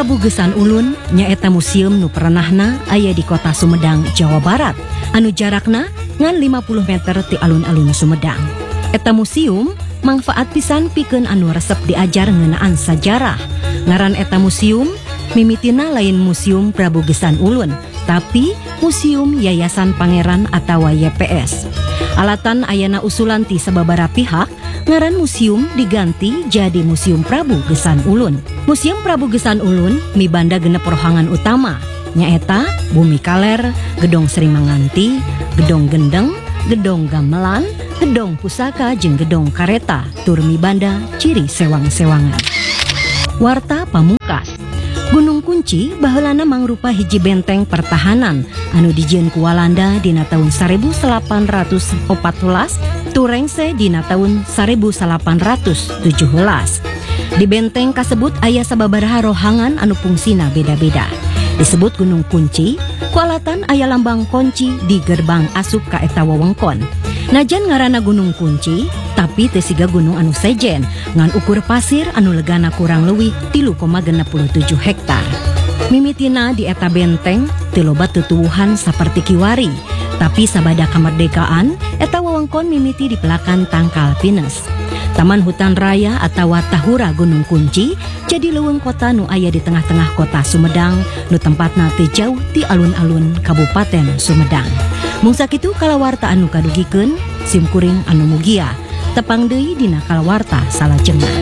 Prabu Gesan Ulun nyaeta museum nu perenahna aya di kota Sumedang, Jawa Barat, anu jarakna ngan 50 meter ti alun-alun Sumedang. Eta museum manfaat pisan pikeun anu resep diajar ngeunaan sajarah. Ngaran eta museum mimitina lain Museum Prabu Gesan Ulun, tapi Museum Yayasan Pangeran atawa YPS. Alatan ayana usulan ti sababaraha pihak, ngaran museum diganti jadi Museum Prabu Gesan Ulun. Museum Prabu Gesan Ulun mibanda genep rohangan utama, nyaeta Bumi Kaler, Gedong Sri Manganti, Gedong Gendeng, Gedong Gamelan, Gedong Pusaka jeung Gedong Kareta, tur mibanda ciri sewang-sewangan. Warta pamungkas. Gunung Kunci baheulana mangrupa hiji benteng pertahanan anu dijieun ku Walanda dina taun 1814 turengse dina taun 1817. Di benteng kasebut aya sababaraha rohangan anu fungsina beda-beda. Disebut Gunung Kunci, ku alatan aya lambang kunci di gerbang asup ka eta wewengkon. Najan ngaranna Gunung Kunci, tapi teu siga gunung anu sejen, ngan ukur pasir anu legana kurang leuwih 3,67 hektar. Mimitina di eta benteng teu loba tutuwuhan saperti kiwari, tapi sabada kamardekaan eta wewengkon mimiti dipelakan tangkal pinus. Taman Hutan Raya atawa Tahura Gunung Kunci jadi leuweung kota nu aya di tengah-tengah kota Sumedang, nu tempatna teu jauh ti alun-alun Kabupaten Sumedang. Mung sakitu kalawarta anu kadugikeun, simkuring anu mugia. Tepang deui dina kalawarta salajengna.